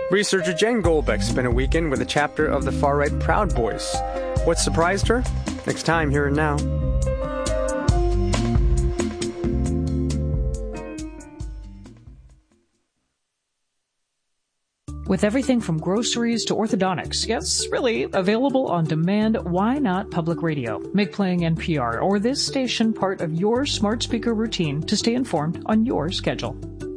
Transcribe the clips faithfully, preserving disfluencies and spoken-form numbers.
Researcher Jen Goldbeck spent a weekend with a chapter of the far-right Proud Boys. What surprised her? Next time, here and now. With everything from groceries to orthodontics, yes, really, available on demand, why not public radio? Make playing N P R or this station part of your smart speaker routine to stay informed on your schedule.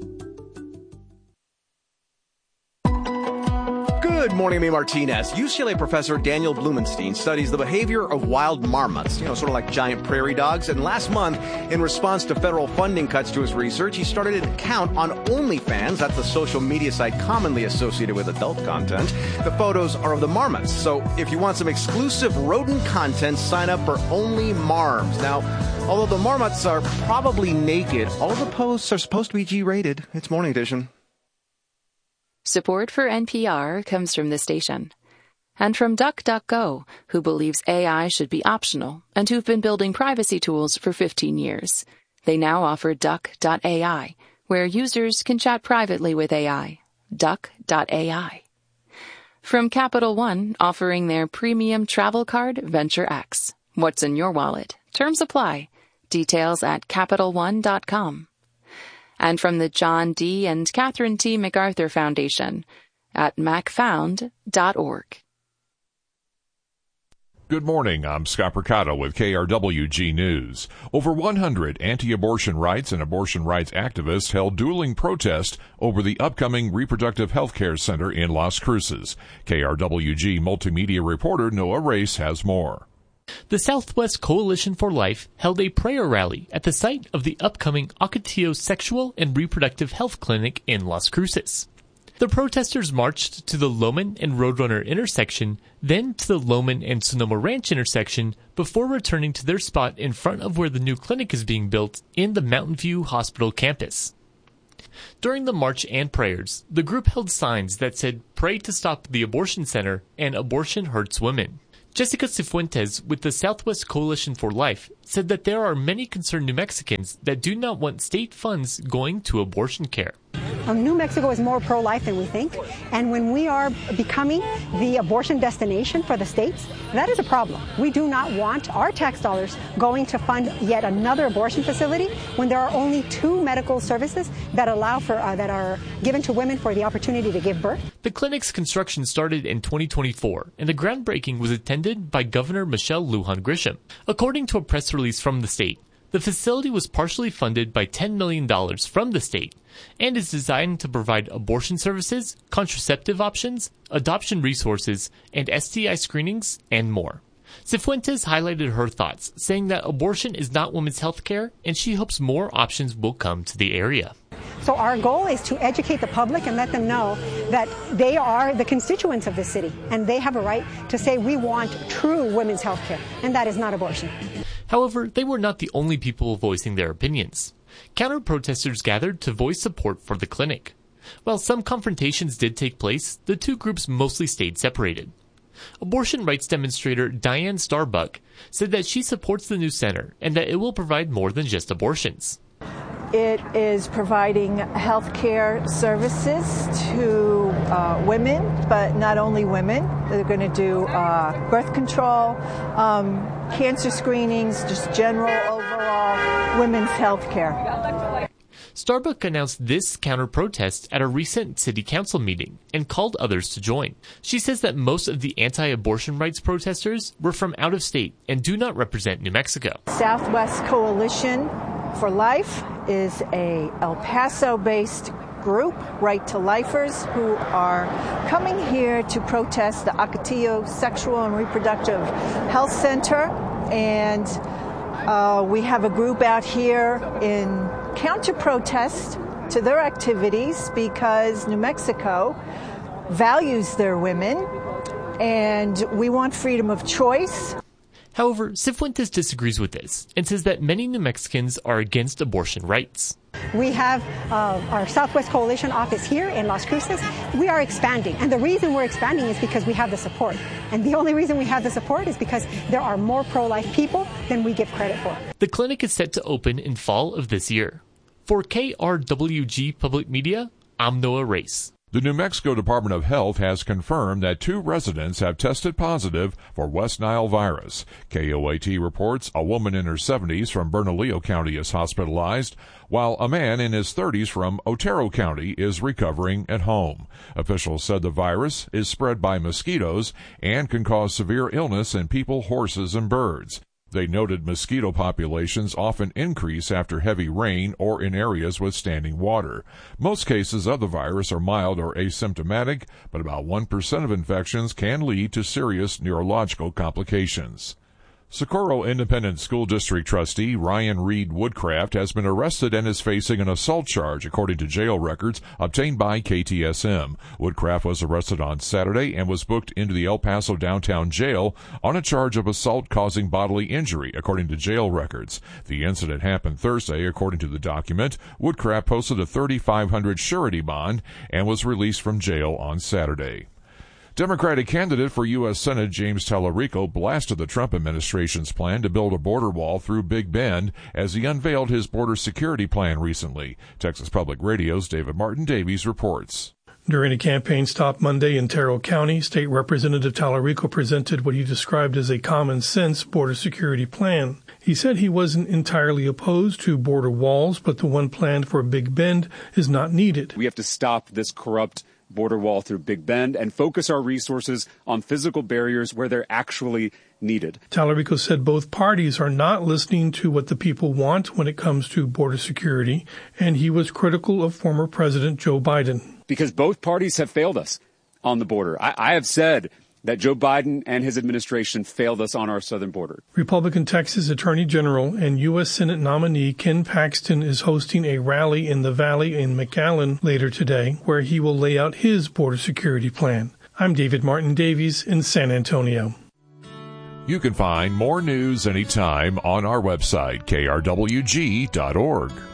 Good morning, I'm A. Martinez. U C L A professor Daniel Blumenstein studies the behavior of wild marmots, you know, sort of like giant prairie dogs. And last month, in response to federal funding cuts to his research, he started an account on OnlyFans. That's the social media site commonly associated with adult content. The photos are of the marmots. So if you want some exclusive rodent content, sign up for Only Marms. Now, although the marmots are probably naked, all of the posts are supposed to be G-rated. It's Morning Edition. Support for N P R comes from the station. And from DuckDuckGo, who believes A I should be optional and who've been building privacy tools for fifteen years. They now offer Duck dot A I, where users can chat privately with A I. Duck dot A I. From Capital One, offering their premium travel card, Venture X. What's in your wallet? Terms apply. Details at Capital One dot com. And from the John D. and Catherine T. MacArthur Foundation at mac found dot org. Good morning. I'm Scott Percato with K R W G News. Over one hundred anti-abortion rights and abortion rights activists held dueling protest over the upcoming Reproductive Health Care Center in Las Cruces. K R W G multimedia reporter Noah Race has more. The Southwest Coalition for Life held a prayer rally at the site of the upcoming Ocotillo Sexual and Reproductive Health Clinic in Las Cruces. The protesters marched to the Loman and Roadrunner intersection, then to the Loman and Sonoma Ranch intersection, before returning to their spot in front of where the new clinic is being built in the Mountain View Hospital campus. During the march and prayers, the group held signs that said, "Pray to stop the abortion center," and "Abortion hurts women." Jessica Cifuentes with the Southwest Coalition for Life said that there are many concerned New Mexicans that do not want state funds going to abortion care. Um, New Mexico is more pro-life than we think, and when we are becoming the abortion destination for the states, that is a problem. We do not want our tax dollars going to fund yet another abortion facility when there are only two medical services that allow for uh, that are given to women for the opportunity to give birth. The clinic's construction started in twenty twenty-four, and the groundbreaking was attended by Governor Michelle Lujan Grisham. According to a press release from the state, the facility was partially funded by ten million dollars from the state and is designed to provide abortion services, contraceptive options, adoption resources, and S T I screenings, and more. Cifuentes highlighted her thoughts, saying that abortion is not women's health care, and she hopes more options will come to the area. So our goal is to educate the public and let them know that they are the constituents of the city, and they have a right to say we want true women's health care, and that is not abortion. However, they were not the only people voicing their opinions. Counter-protesters gathered to voice support for the clinic. While some confrontations did take place, the two groups mostly stayed separated. Abortion rights demonstrator Diane Starbuck said that she supports the new center and that it will provide more than just abortions. It is providing health care services to uh, women, but not only women. They're going to do uh, birth control, um, cancer screenings, just general overall women's health care. Starbuck announced this counter-protest at a recent city council meeting and called others to join. She says that most of the anti-abortion rights protesters were from out of state and do not represent New Mexico. Southwest Coalition for Life is a El Paso-based group, Right to Lifers, who are coming here to protest the Ocotillo Sexual and Reproductive Health Center. And uh, we have a group out here in counter-protest to their activities because New Mexico values their women, and we want freedom of choice. However, Cifuentes disagrees with this and says that many New Mexicans are against abortion rights. We have uh, our Southwest Coalition office here in Las Cruces. We are expanding, and the reason we're expanding is because we have the support. And the only reason we have the support is because there are more pro-life people than we give credit for. The clinic is set to open in fall of this year. For K R W G Public Media, I'm Noah Race. The New Mexico Department of Health has confirmed that two residents have tested positive for West Nile virus. K O A T reports a woman in her seventies from Bernalillo County is hospitalized, while a man in his thirties from Otero County is recovering at home. Officials said the virus is spread by mosquitoes and can cause severe illness in people, horses, and birds. They noted mosquito populations often increase after heavy rain or in areas with standing water. Most cases of the virus are mild or asymptomatic, but about one percent of infections can lead to serious neurological complications. Socorro Independent School District trustee Ryan Reed Woodcraft has been arrested and is facing an assault charge, according to jail records obtained by K T S M. Woodcraft was arrested on Saturday and was booked into the El Paso downtown jail on a charge of assault causing bodily injury, according to jail records. The incident happened Thursday, according to the document. Woodcraft posted a thirty-five hundred dollars surety bond and was released from jail on Saturday. Democratic candidate for U S Senate James Tallarico blasted the Trump administration's plan to build a border wall through Big Bend as he unveiled his border security plan recently. Texas Public Radio's David Martin Davies reports. During a campaign stop Monday in Terrell County, State Representative Tallarico presented what he described as a common-sense border security plan. He said he wasn't entirely opposed to border walls, but the one planned for Big Bend is not needed. We have to stop this corrupt border wall through Big Bend and focus our resources on physical barriers where they're actually needed. Tallarico said both parties are not listening to what the people want when it comes to border security, and he was critical of former President Joe Biden. Because both parties have failed us on the border. I, I have said that Joe Biden and his administration failed us on our southern border. Republican Texas Attorney General and U S Senate nominee Ken Paxton is hosting a rally in the Valley in McAllen later today, where he will lay out his border security plan. I'm David Martin Davies in San Antonio. You can find more news anytime on our website, K R W G dot org.